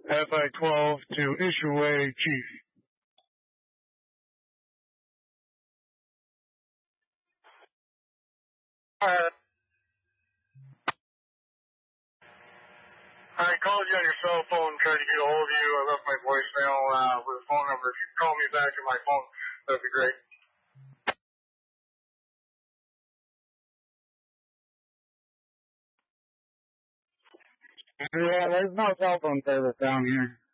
FI-12 to Ishiway Chief. I called you on your cell phone, tried to get a hold of you. I left my voicemail with a phone number. If you can call me back on my phone, that'd be great. Yeah, there's no cell phone service down here.